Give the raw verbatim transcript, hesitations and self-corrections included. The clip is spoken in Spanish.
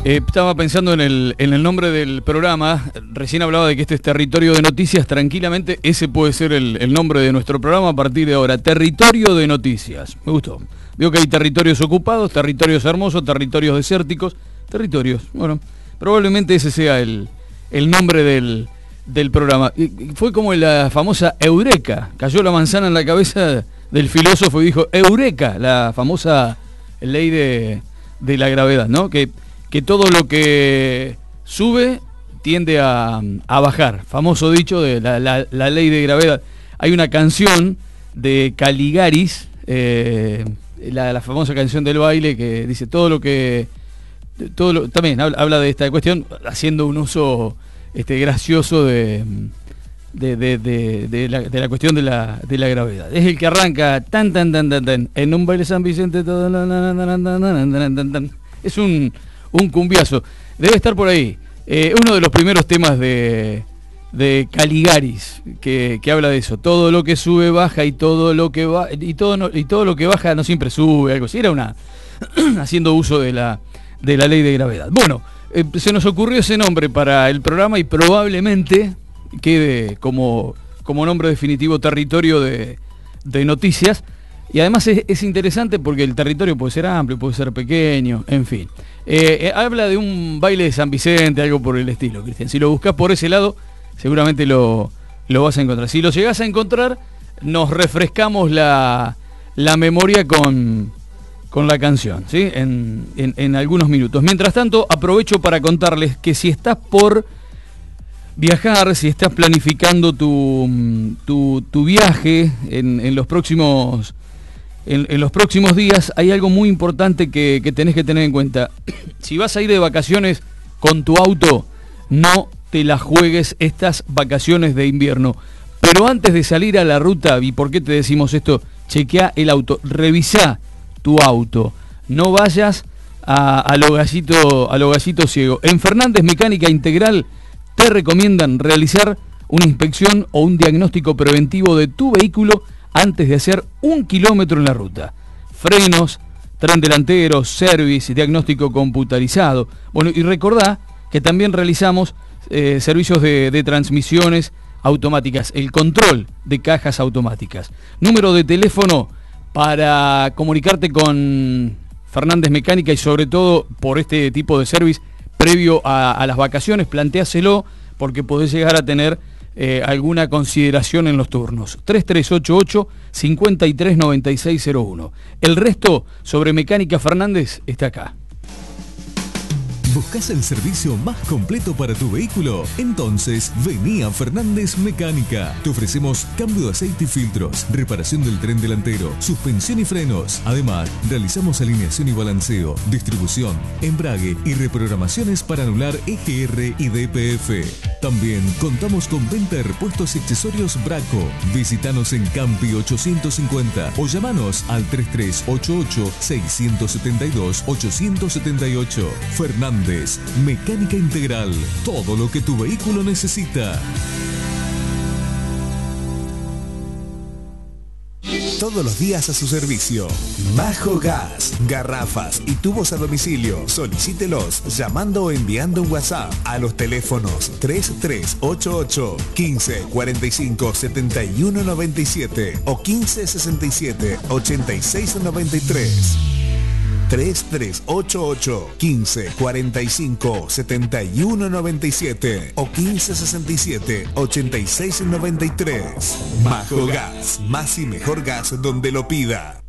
Eh, estaba pensando en el, en el nombre del programa. Recién hablaba de que este es Territorio de Noticias. Tranquilamente ese puede ser el, el nombre de nuestro programa a partir de ahora. Territorio de Noticias. Me gustó. Veo que hay territorios ocupados, territorios hermosos, territorios desérticos. Territorios. Bueno, probablemente ese sea el, el nombre del, del programa. Y fue como la famosa Eureka. Cayó la manzana en la cabeza del filósofo y dijo Eureka, la famosa ley de, de la gravedad, ¿no? Que que todo lo que sube tiende a, a bajar. Famoso dicho de la, la, la ley de gravedad. Hay una canción de Caligaris, eh, la, la famosa canción del baile, que dice todo lo que... todo lo, también habla, habla de esta cuestión, haciendo un uso este, gracioso de, de, de, de, de, la, de la cuestión de la, de la gravedad. Es el que arranca tan, tan, tan, tan, tan, en un baile San Vicente, todo, tan, tan, tan, tan, tan, tan, tan. Es un... un cumbiazo, debe estar por ahí. Eh, uno de los primeros temas de, de Caligaris, que, que habla de eso. Todo lo que sube baja y todo lo que va y todo no, y todo lo que baja no siempre sube, algo así. Era una haciendo uso de la de la ley de gravedad. Bueno, eh, se nos ocurrió ese nombre para el programa y probablemente quede como, como nombre definitivo Territorio de, de Noticias. Y además es, es interesante porque el territorio puede ser amplio, puede ser pequeño, en fin. Eh, eh, habla de un baile de San Vicente, algo por el estilo, Cristian. Si lo buscas por ese lado, seguramente lo, lo vas a encontrar. Si lo llegás a encontrar, nos refrescamos la, la memoria con, con la canción, ¿sí? En, en, en algunos minutos. Mientras tanto, aprovecho para contarles que si estás por viajar, si estás planificando tu, tu, tu viaje en, en los próximos... En, en los próximos días hay algo muy importante que, que tenés que tener en cuenta. Si vas a ir de vacaciones con tu auto, no te la juegues estas vacaciones de invierno. Pero antes de salir a la ruta, ¿y por qué te decimos esto? Chequea el auto, revisá tu auto. No vayas a, a lo gallito, a lo gallito ciego. En Fernández Mecánica Integral te recomiendan realizar una inspección o un diagnóstico preventivo de tu vehículo antes de hacer un kilómetro en la ruta. Frenos, tren delantero, service, diagnóstico computarizado. Bueno, y recordá que también realizamos eh, servicios de, de transmisiones automáticas, el control de cajas automáticas. Número de teléfono para comunicarte con Fernández Mecánica y sobre todo por este tipo de service previo a, a las vacaciones, plantéaselo porque podés llegar a tener Eh, alguna consideración en los turnos. Tres tres ocho ocho, cinco tres nueve seis cero uno. El resto sobre Mecánica Fernández está acá. ¿Buscas el servicio más completo para tu vehículo? Entonces, vení a Fernández Mecánica. Te ofrecemos cambio de aceite y filtros, reparación del tren delantero, suspensión y frenos. Además, realizamos alineación y balanceo, distribución, embrague y reprogramaciones para anular E G R y D P F. También contamos con venta de repuestos y accesorios Braco. Visítanos en Campi ochocientos cincuenta o llamanos al tres tres ocho ocho, seis siete dos, ocho siete ocho. Fernández Mecánica Integral, todo lo que tu vehículo necesita. Todos los días a su servicio. Majo Gas, garrafas y tubos a domicilio. Solicítelos llamando o enviando un WhatsApp a los teléfonos tres tres ocho ocho, quince cuarenta y cinco, setenta y uno noventa y siete o quince sesenta y siete, ochenta y seis noventa y tres. tres tres ocho ocho, quince cuarenta y cinco, setenta y uno noventa y siete o quince sesenta y siete, ochenta y seis noventa y tres. Majo Gas, más y mejor gas donde lo pida.